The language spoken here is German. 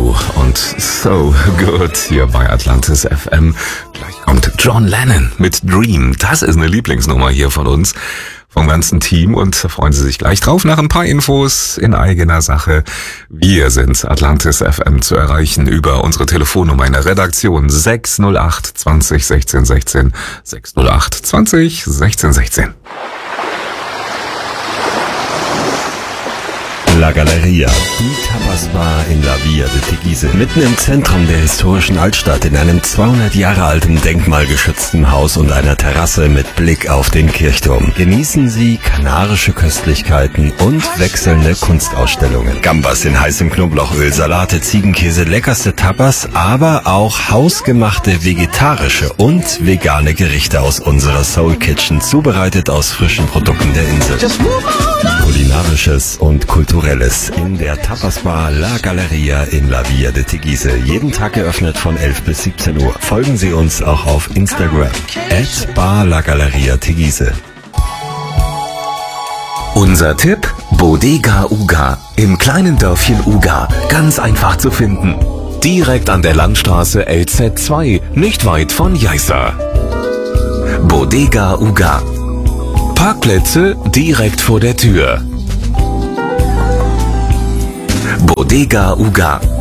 New und So Good hier bei Atlantis FM. Gleich kommt John Lennon mit Dream. Das ist eine Lieblingsnummer hier von uns, vom ganzen Team, und freuen Sie sich gleich drauf nach ein paar Infos in eigener Sache. Wir sind Atlantis FM zu erreichen über unsere Telefonnummer in der Redaktion 608 20 16 16 608 20 16 16. La Galleria, die Tapas-Bar in La Via de Teguise. Mitten im Zentrum der historischen Altstadt, in einem 200 Jahre alten denkmalgeschützten Haus und einer Terrasse mit Blick auf den Kirchturm. Genießen Sie kanarische Köstlichkeiten und wechselnde Kunstausstellungen. Gambas in heißem Knoblauchöl, Salate, Ziegenkäse, leckerste Tapas, aber auch hausgemachte vegetarische und vegane Gerichte aus unserer Soul Kitchen, zubereitet aus frischen Produkten der Insel. Kulinarisches und Kulturelles in der Tapas-Bar La Galleria in La Via de Teguise. Jeden Tag geöffnet von 11 bis 17 Uhr. Folgen Sie uns auch auf Instagram @BarLaGalleriaTeguise. Unser Tipp: Bodega Uga im kleinen Dörfchen Uga. Ganz einfach zu finden. Direkt an der Landstraße LZ2, nicht weit von Jaiza. Bodega Uga. Parkplätze direkt vor der Tür. Bodega Uga.